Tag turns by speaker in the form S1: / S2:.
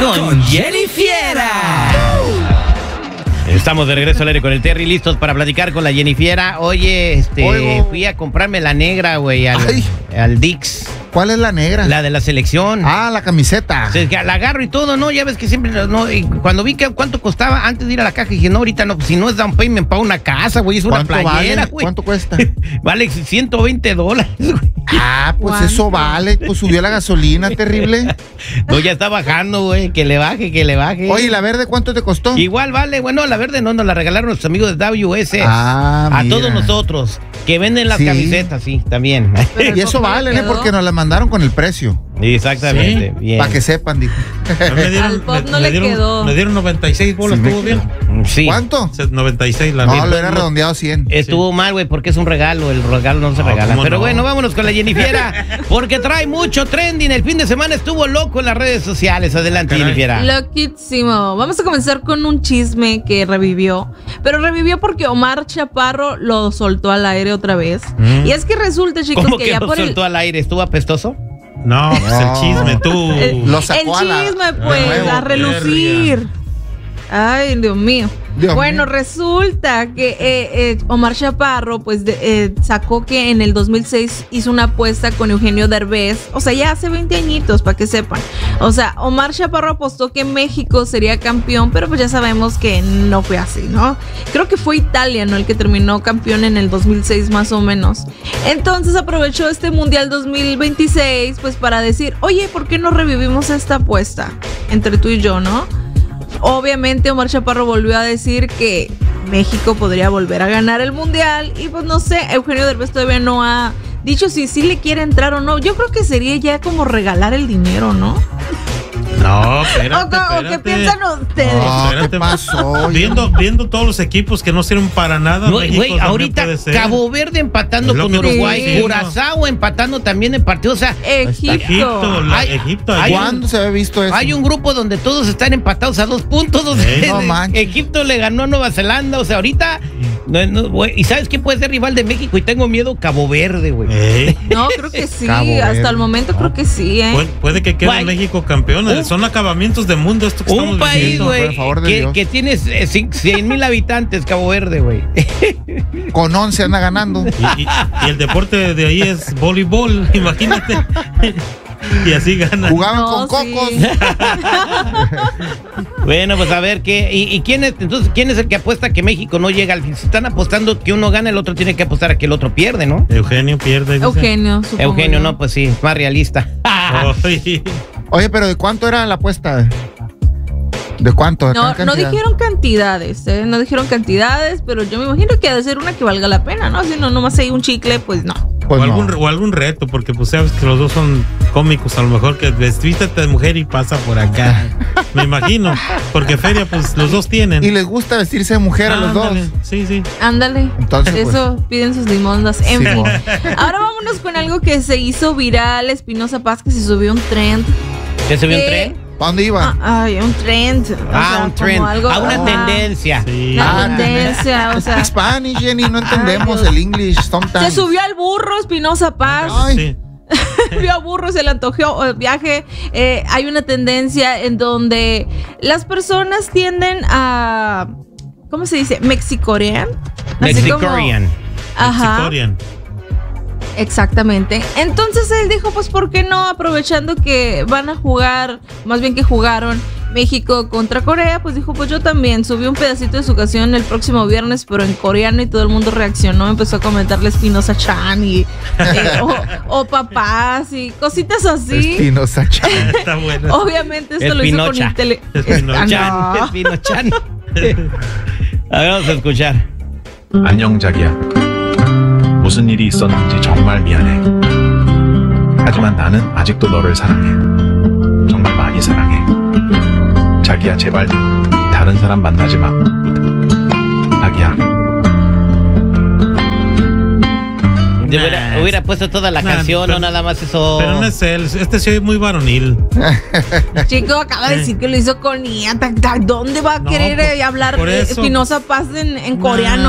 S1: con Jenny Fiera. Estamos de regreso al aire con el Terry, listos para platicar con la Jenny Fiera. Oye, fui a comprarme la negra, güey, al Dix.
S2: ¿Cuál es la negra?
S1: La de la selección.
S2: Ah, la camiseta.
S1: O sea, la agarro y todo, ¿no? Ya ves que siempre, no, y cuando vi que cuánto costaba antes de ir a la caja, dije, no, ahorita no, si no es down payment para una casa, güey, es una playera, güey.
S2: ¿Cuánto cuesta?
S1: Vale $120, güey.
S2: Ah, pues ¿cuánto? Eso vale, pues subió la gasolina, terrible.
S1: No, ya está bajando, güey, que le baje.
S2: Oye, ¿y la verde cuánto te costó?
S1: Igual vale, bueno, la verde no, nos la regalaron nuestros amigos de WS.
S2: Ah,
S1: a todos nosotros, que venden las camisetas, sí, también.
S2: Y eso vale, ¿eh? Porque nos las mandaron con el precio.
S1: Exactamente,
S2: sí,
S1: bien.
S2: Para que sepan, dijo.
S3: Al Pop no le quedó. Me dieron 96 bolas, ¿estuvo bien?
S1: Sí.
S2: ¿Cuánto?
S3: 96, la
S2: No, lo era redondeado 100.
S1: Estuvo mal, güey, porque es un regalo, el regalo no se regala. Pero bueno, vámonos con la Jenny Fiera, porque trae mucho trending. El fin de semana estuvo loco en las redes sociales. Adelante, Jenny Fiera.
S4: Loquísimo. Vamos a comenzar con un chisme que revivió. Pero revivió porque Omar Chaparro lo soltó al aire otra vez. Y es que resulta, chicos,
S1: ¿cómo
S4: que
S1: ya
S4: lo
S1: por soltó al aire? ¿Estuvo apestoso?
S3: No, pues el chisme, tú.
S2: Lo sacó
S4: el chisme, pues, a relucir. Ay, Dios mío. Bueno, resulta que Omar Chaparro, pues, sacó que en el 2006 hizo una apuesta con Eugenio Derbez. O sea, ya hace 20 añitos, para que sepan. O sea, Omar Chaparro apostó que México sería campeón, pero pues ya sabemos que no fue así, ¿no? Creo que fue Italia, ¿no? El que terminó campeón en el 2006, más o menos. Entonces aprovechó este Mundial 2026, pues, para decir, oye, ¿por qué no revivimos esta apuesta? Entre tú y yo, ¿no? Obviamente Omar Chaparro volvió a decir que México podría volver a ganar el Mundial y pues no sé, Eugenio Derbez todavía no ha dicho si sí le quiere entrar o no. Yo creo que sería ya como regalar el dinero, ¿no?
S3: No, espérate.
S4: ¿O qué piensan ustedes?
S2: No, ¿qué pasó?
S3: Viendo todos los equipos que no sirven para nada.
S1: No, güey, ahorita Cabo Verde empatando con Uruguay, Curazao empatando también en partido, o sea,
S4: Egipto.
S2: ¿Cuándo se había visto eso?
S1: Hay un grupo donde todos están empatados a 2 puntos,
S2: no manches.
S1: Egipto le ganó a Nueva Zelanda, o sea, ahorita güey, ¿y sabes quién puede ser rival de México? Y tengo miedo, Cabo Verde, güey.
S4: No, creo que sí, hasta el momento creo que sí,
S3: Puede que quede México campeón. Son acabamientos de mundo esto que estamos
S1: viviendo. Un país, güey, que tiene 100,000 habitantes, Cabo Verde, güey.
S2: Con 11 anda ganando.
S3: Y el deporte de ahí es voleibol, imagínate. Y así ganan.
S2: Jugaban con cocos.
S1: Bueno, pues a ver qué. ¿Y quién es? Entonces, ¿quién es el que apuesta que México no llega al fin? Si están apostando que uno gana, el otro tiene que apostar a que el otro pierde, ¿no?
S3: Eugenio pierde.
S4: Eugenio,
S1: no, pues sí, más realista.
S2: Oye, pero ¿de cuánto era la apuesta? ¿De cuánto?
S4: No dijeron cantidades, no dijeron cantidades, pero yo me imagino que ha de ser una que valga la pena, ¿no? Si no, nomás hay un chicle, pues no.
S2: Pues
S3: o algún reto, porque pues sabes que los dos son cómicos, a lo mejor que vístete de mujer y pasa por acá. Me imagino, porque feria pues los dos tienen.
S2: Y les gusta vestirse de mujer a los dos.
S3: Sí.
S4: Ándale.
S2: Entonces,
S4: eso
S2: pues,
S4: piden sus limondas. En fin. Ahora vámonos con algo que se hizo viral, Espinosa Paz, que se subió un trend.
S1: ¿Se subió un tren?
S2: ¿Para dónde iba?
S4: Un trend.
S1: Un trend. Una tendencia.
S4: Sí. Una tendencia, o sea.
S2: Spanish, Jenny, no entendemos el English sometimes.
S4: Se subió al burro Espinosa Paz.
S3: Sí.
S4: Vio a burro, se le antojó el viaje. Hay una tendencia en donde las personas tienden a, ¿cómo se dice? Mexicorean.
S1: Mexicorean.
S4: Ajá.
S3: Mexicorean.
S4: Exactamente. Entonces él dijo, pues, ¿por qué no? Aprovechando que van a jugar, más bien que jugaron México contra Corea, pues dijo, pues yo también subí un pedacito de su canción el próximo viernes, pero en coreano, y todo el mundo reaccionó, empezó a comentarle Espinosa Chan y o papás y cositas así.
S2: Espinosa Chan.
S3: Está bueno.
S4: Obviamente esto lo hizo con
S1: Espinochan. A ver, vamos a escuchar.
S5: 안녕 자기야. 무슨 일이 있었는지 정말 미안해. 하지만 나는 아직도 너를 사랑해. 정말 많이 사랑해. 자기야 제발 다른 사람 만나지 마. 자기야.
S1: Hubiera puesto toda la canción, o nada más eso.
S3: Pero no es él, sí es muy varonil.
S4: Chico, acaba de decir que lo hizo con Nia. ¿Dónde va a querer hablar Espinosa Paz en coreano?